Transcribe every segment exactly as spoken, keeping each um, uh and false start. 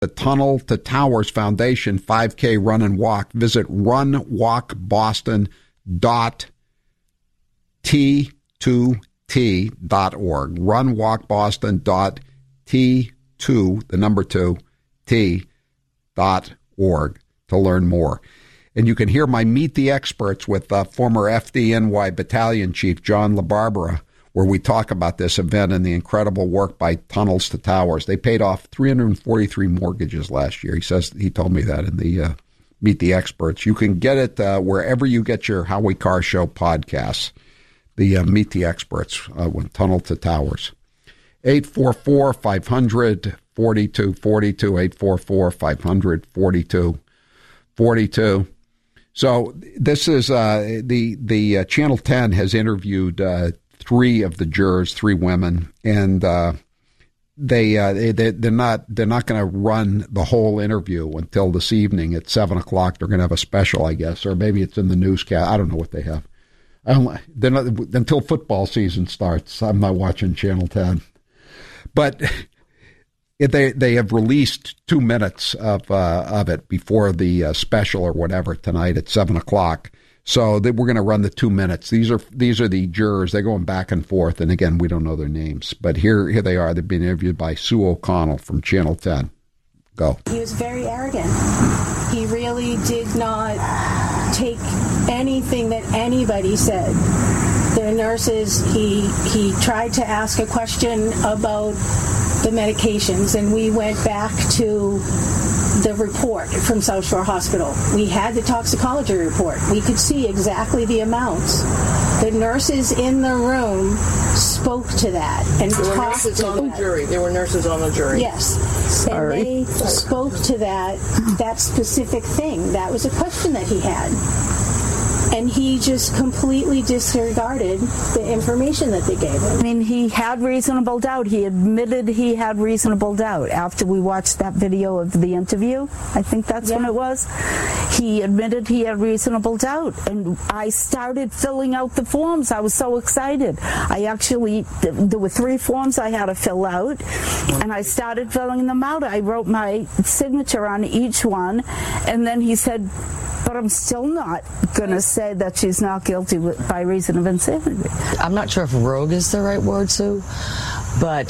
the Tunnel to Towers Foundation five K Run and Walk. Visit run walk boston dot t two t dot org. run walk boston dot t two, the number two, t dot org to learn more. And you can hear my Meet the Experts with uh, former F D N Y Battalion Chief John LaBarbera, where we talk about this event and the incredible work by Tunnels to Towers. They paid off three hundred forty-three mortgages last year. He says he told me that in the uh, Meet the Experts. You can get it uh, wherever you get your Howie Carr Show podcasts. The uh, Meet the Experts uh, with Tunnel to Towers. eight four four, five hundred, forty-two forty-two, eight four four, five hundred, forty-two forty-two. So this is uh, the the uh, Channel ten has interviewed uh, three of the jurors, three women, and uh, they, uh, they they're not they're not going to run the whole interview until this evening at seven o'clock. They're going to have a special, I guess, or maybe it's in the newscast. I don't know what they have. I don't, they're not, until football season starts. I'm not watching Channel ten, but they they have released two minutes of uh, of it before the uh, special or whatever tonight at seven o'clock. So they, we're going to run the two minutes. These are these are the jurors. They're going back and forth, and again, we don't know their names, but here here they are. They've been interviewed by Sue O'Connell from Channel ten. Go. He was very arrogant. He really did not take anything that anybody said. The nurses, he he tried to ask a question about the medications, and we went back to the report from South Shore Hospital. We had the toxicology report. We could see exactly the amounts. The nurses in the room spoke to that and there were talked nurses to on that. the jury. There were nurses on the jury. Yes. Sorry. And they spoke to that that specific thing. That was a question that he had. And he just completely disregarded the information that they gave him. I mean, he had reasonable doubt. He admitted he had reasonable doubt after we watched that video of the interview. I think that's yeah. when it was. He admitted he had reasonable doubt. And I started filling out the forms. I was so excited. I actually, there were three forms I had to fill out, and I started filling them out. I wrote my signature on each one, and then he said, but I'm still not going to say that she's not guilty by reason of insanity. I'm not sure if rogue is the right word, Sue, but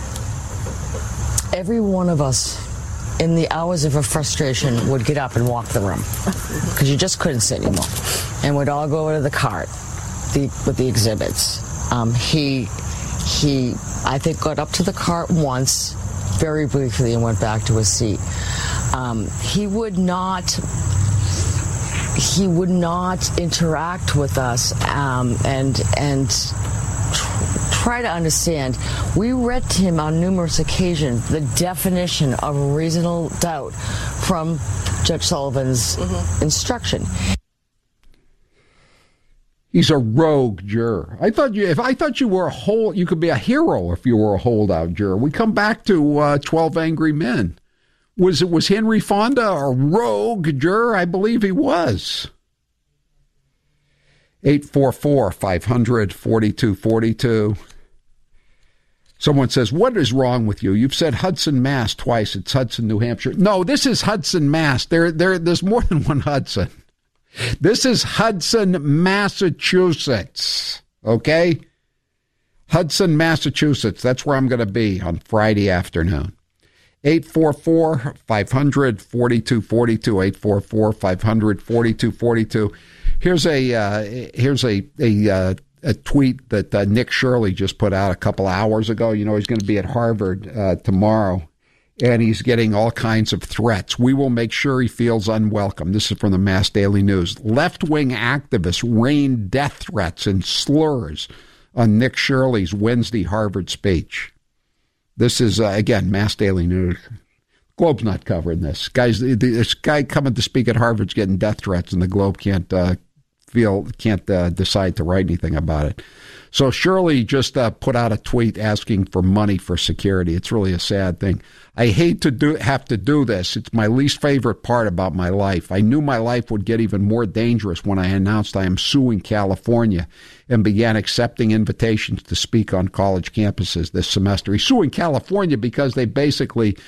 every one of us in the hours of her frustration would get up and walk the room because you just couldn't sit anymore. And we'd all go to the cart the, with the exhibits. Um, he, he, I think, got up to the cart once, very briefly, and went back to his seat. Um, he would not... He would not interact with us um, and and tr- try to understand. We read to him on numerous occasions the definition of reasonable doubt from Judge Sullivan's mm-hmm. instruction. He's a rogue juror. I thought you, if I thought you were a hold, you could be a hero if you were a holdout juror. We come back to uh, twelve Angry Men. Was it was Henry Fonda a rogue juror? I believe he was. eight four four, five hundred, forty-two forty-two. Someone says, what is wrong with you? You've said Hudson, Mass twice. It's Hudson, New Hampshire. No, this is Hudson, Mass. There, there, there's more than one Hudson. This is Hudson, Massachusetts. Okay? Hudson, Massachusetts. That's where I'm going to be on Friday afternoon. eight four four, five hundred, forty-two forty-two, eight four four, five hundred, forty-two forty-two. Here's a uh, here's a a, uh, a tweet that uh, Nick Shirley just put out a couple hours ago. You know, he's going to be at Harvard uh, tomorrow, and he's getting all kinds of threats. We will make sure he feels unwelcome. This is from the Mass Daily News. Left-wing activists rain death threats and slurs on Nick Shirley's Wednesday Harvard speech. This is, uh, again, Mass Daily News. Globe's not covering this. Guys, this guy coming to speak at Harvard's getting death threats, and the Globe can't uh, feel can't uh, decide to write anything about it. So Shirley just uh, put out a tweet asking for money for security. It's really a sad thing. I hate to do have to do this. It's my least favorite part about my life. I knew my life would get even more dangerous when I announced I am suing California and began accepting invitations to speak on college campuses this semester. He's suing California because they basically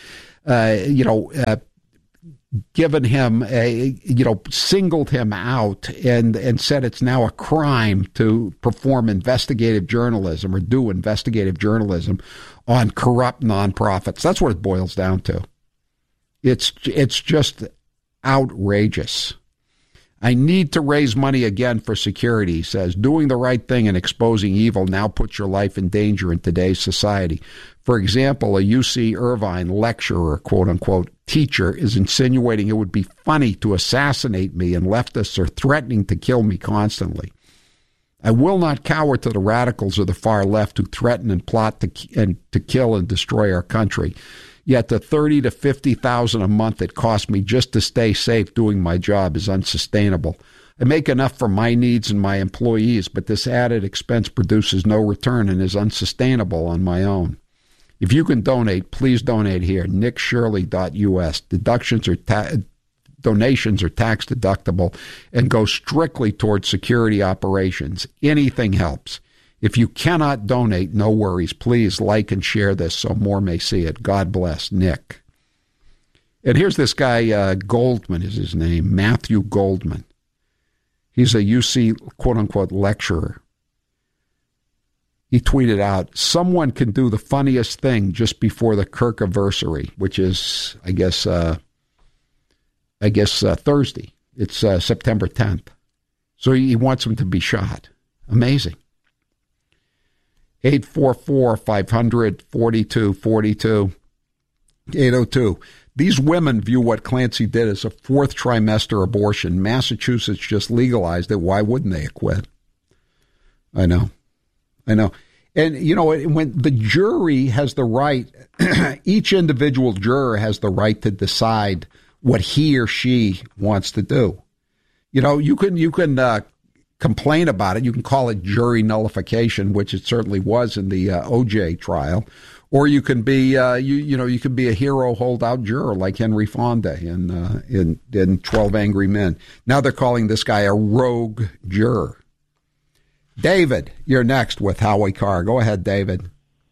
uh, you know, uh, given him a, you know, singled him out and, and said it's now a crime to perform investigative journalism or do investigative journalism on corrupt nonprofits. That's what it boils down to. It's, it's just outrageous. I need to raise money again for security, he says. Doing the right thing and exposing evil now puts your life in danger in today's society. For example, a U C Irvine lecturer, quote-unquote, teacher is insinuating it would be funny to assassinate me, and leftists are threatening to kill me constantly. I will not cower to the radicals of the far left who threaten and plot to, and, to kill and destroy our country. Yet the thirty to fifty thousand a month it costs me just to stay safe doing my job is unsustainable. I make enough for my needs and my employees, but this added expense produces no return and is unsustainable on my own. If you can donate, please donate here, nick shirley dot U S. Deductions are ta- donations are tax deductible and go strictly towards security operations. Anything helps. If you cannot donate, no worries. Please like and share this so more may see it. God bless, Nick. And here's this guy, uh, Goldman is his name, Matthew Goldman. He's a U C, quote-unquote, lecturer. He tweeted out, someone can do the funniest thing just before the Kirk-aversary, which is, I guess, uh, I guess uh, Thursday. It's uh, September tenth. So he wants him to be shot. Amazing. eight four four, five hundred, forty-two forty-two, eight oh two. These women view what Clancy did as a fourth trimester abortion. Massachusetts just legalized it. Why wouldn't they acquit? I know. I know. And, you know, when the jury has the right, each individual juror has the right to decide what he or she wants to do. You know, you can, you can, uh, complain about it. You can call it jury nullification, which it certainly was in the uh, O J trial, or you can be, uh, you you know, you can be a hero holdout juror like Henry Fonda in uh, in in twelve Angry Men. Now they're calling this guy a rogue juror. David, you're next with Howie Carr. Go ahead, David.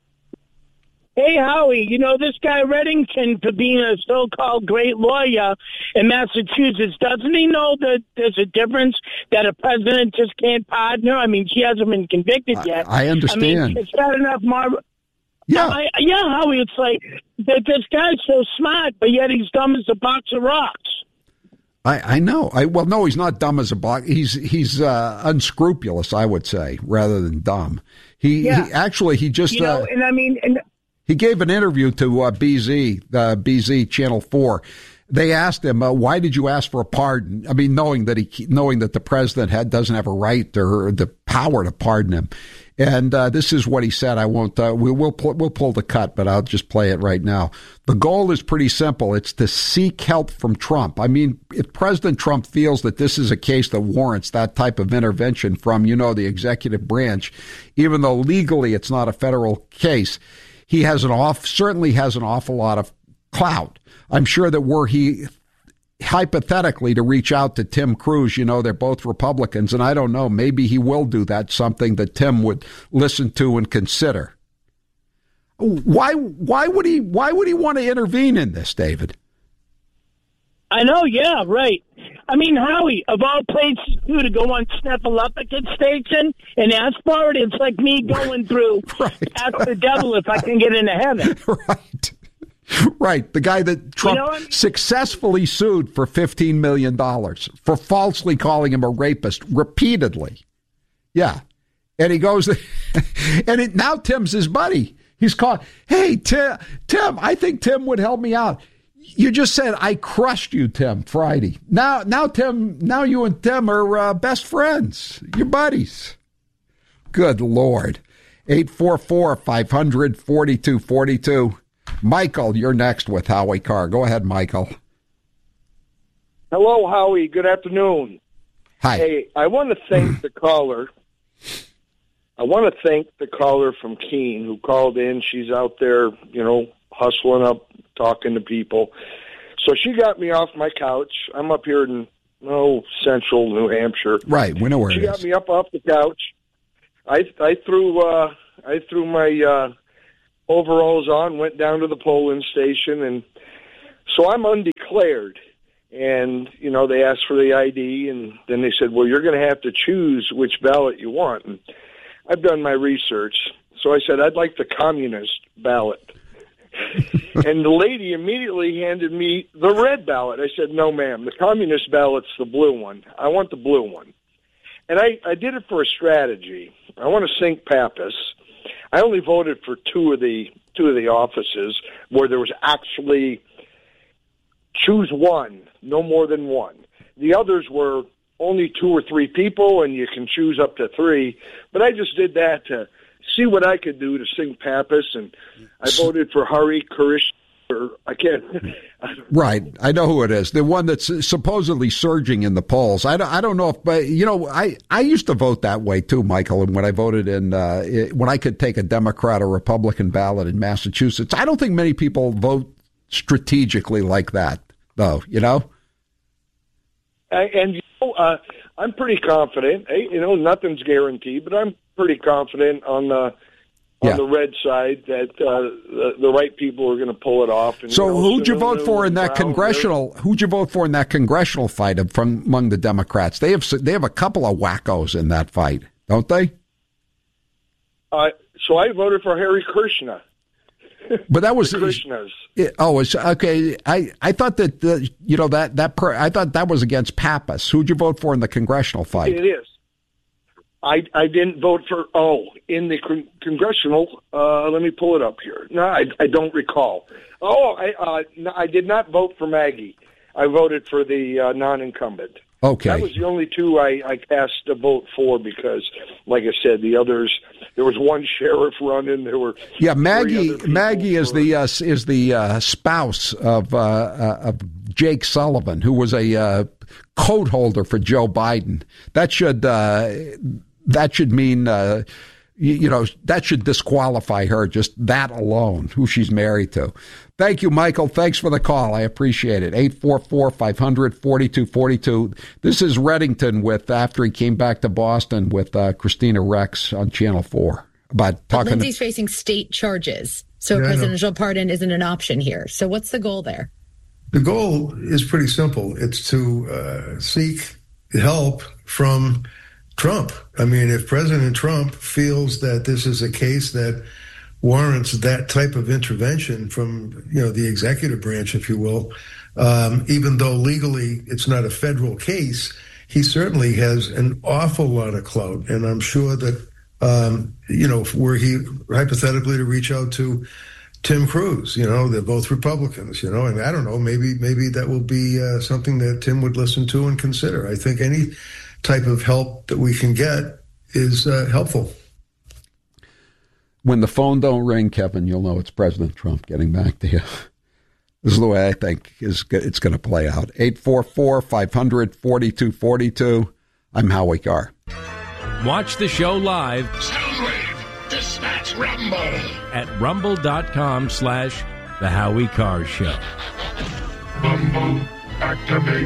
Hey, Howie, you know, this guy Reddington, for being a so-called great lawyer in Massachusetts, doesn't he know that there's a difference, that a president just can't pardon her? I mean, she hasn't been convicted yet. I, I understand. I mean, it's not enough more. Yeah. I, yeah, Howie, it's like that this guy's so smart, but yet he's dumb as a box of rocks. I, I know. I well, no, he's not dumb as a box. He's he's uh, unscrupulous, I would say, rather than dumb. He, yeah. he actually he just you know, uh, and I mean. And, He gave an interview to uh, B Z, uh, B Z Channel four. They asked him, uh, "Why did you ask for a pardon?" I mean, knowing that he, knowing that the president had doesn't have a right or the power to pardon him. And uh, this is what he said. I won't. Uh, we, we'll pl- we'll pull the cut, but I'll just play it right now. The goal is pretty simple. It's to seek help from Trump. I mean, if President Trump feels that this is a case that warrants that type of intervention from, you know, the executive branch, even though legally it's not a federal case, he has an off certainly has an awful lot of clout. I'm sure that were he hypothetically to reach out to Tim Cruz, you know, they're both Republicans, and I don't know, maybe he will do that, something that Tim would listen to and consider. Why why would he why would he want to intervene in this, David? I know, yeah, right. I mean, Howie, of all places, too, to go on Snuffleupagus Station and ask for it, it's like me going through right. Ask the Devil if I can get into heaven. Right. Right. The guy that Trump you know I mean? successfully sued for fifteen million dollars for falsely calling him a rapist repeatedly. Yeah. And he goes, and it, now Tim's his buddy. He's called, hey, Tim, Tim, I think Tim would help me out. You just said I crushed you, Tim, Friday. Now, now, Tim, now you and Tim are uh, best friends. You're buddies. Good Lord. eight four four, five hundred, forty-two forty-two. Michael, you're next with Howie Carr. Go ahead, Michael. Hello, Howie. Good afternoon. Hi. Hey, I want to thank the caller. I want to thank the caller from Keene who called in. She's out there, you know, hustling up, talking to people. So she got me off my couch. I'm up here in, oh, central New Hampshire. Right, we know where she it is. She got me up off the couch. I I threw uh, I threw my uh, overalls on, went down to the polling station, and So I'm undeclared. And, you know, they asked for the I D, and then they said, well, you're going to have to choose which ballot you want. And I've done my research. So I said, I'd like the communist ballot. And the lady immediately handed me the red ballot. I said, no, ma'am, the communist ballot's the blue one. I want the blue one. And I, I did it for a strategy. I want to sink Pappas. I only voted for two of the two of the offices where there was actually choose one, no more than one. The others were only two or three people, and you can choose up to three. But I just did that to see what I could do to sink Pappas, and I voted for Hari Krishna. I can't. Right. I know who it is. The one that's supposedly surging in the polls. I don't, I don't know if, but, you know, I, I used to vote that way too, Michael. And when I voted in, uh, when I could take a Democrat or Republican ballot in Massachusetts, I don't think many people vote strategically like that, though, you know? I, and, you know, uh, I'm pretty confident. You know, nothing's guaranteed, but I'm pretty confident on the on yeah. the red side that uh, the, the right people are going to pull it off. And, so, you know, who'd you vote for in that congressional? There. Who'd you vote for in that congressional fight from among the Democrats? They have they have a couple of wackos in that fight, don't they? Uh, so I voted for Hari Krishna. But that was Krishnas. It, oh, it's okay. I, I thought that the, you know that that per, I thought that was against Pappas. Who'd you vote for in the congressional fight? It is. I, I didn't vote for, oh, in the con- congressional, uh, let me pull it up here. No, I, I don't recall. Oh, I uh, no, I did not vote for Maggie. I voted for the uh, non-incumbent. Okay. That was the only two I, I cast a vote for because, like I said, the others, there was one sheriff running. There were yeah. Maggie Maggie is the uh, is the uh, spouse of uh, uh, of Jake Sullivan, who was a uh, coat holder for Joe Biden. That should uh, that should mean uh, you, you know that should disqualify her. Just that alone, who she's married to. Thank you, Michael. Thanks for the call. I appreciate it. eight four four, five hundred, forty-two forty-two. This is Reddington with, after he came back to Boston with uh, Christina Rex on Channel four. About talking. But Lindsay's facing state charges, so yeah, a presidential pardon isn't an option here. So what's the goal there? The goal is pretty simple. It's to uh, seek help from Trump. I mean, if President Trump feels that this is a case that warrants that type of intervention from, you know, the executive branch, if you will, um, even though legally it's not a federal case, he certainly has an awful lot of clout. And I'm sure that, um, you know, were he hypothetically to reach out to Tim Cruz, you know, they're both Republicans, you know, and I don't know, maybe maybe that will be uh, something that Tim would listen to and consider. I think any type of help that we can get is uh, helpful. When the phone don't ring, Kevin, you'll know it's President Trump getting back to you. This is the way I think is it's going to play out. eight four four, five hundred, forty-two forty-two. I'm Howie Carr. Watch the show live. Soundwave, dispatch Rumble. At rumble.com slash The Howie Carr Show. Rumble, activate.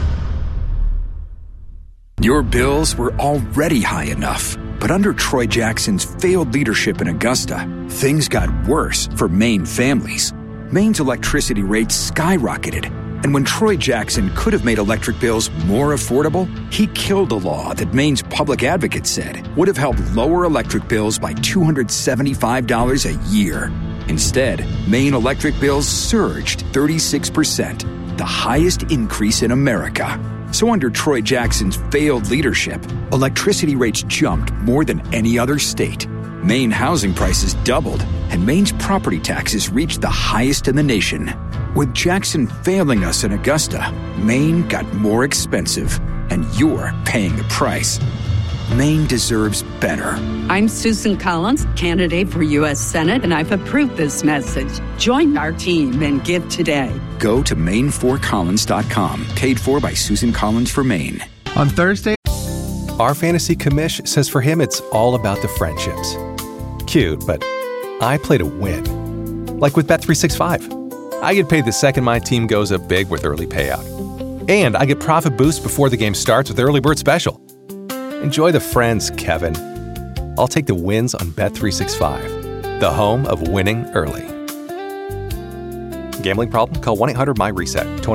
Your bills were already high enough, but under Troy Jackson's failed leadership in Augusta, things got worse for Maine families. Maine's electricity rates skyrocketed, and when Troy Jackson could have made electric bills more affordable, he killed a law that Maine's public advocate said would have helped lower electric bills by two hundred seventy-five dollars a year. Instead, Maine electric bills surged thirty-six percent, the highest increase in America. So under Troy Jackson's failed leadership, electricity rates jumped more than any other state. Maine housing prices doubled, and Maine's property taxes reached the highest in the nation. With Jackson failing us in Augusta, Maine got more expensive, and you're paying the price. Maine deserves better. I'm Susan Collins, candidate for U S Senate, and I've approved this message. Join our team and give today. Go to Maine for Collins dot com. Paid for by Susan Collins for Maine. On Thursday, our fantasy commish says for him it's all about the friendships. Cute, but I play to win. Like with Bet three sixty-five. I get paid the second my team goes up big with early payout. And I get profit boost before the game starts with Early Bird Special. Enjoy the friends, Kevin. I'll take the wins on Bet three sixty-five, the home of winning early. Gambling problem? Call one eight hundred M Y RESET. twenty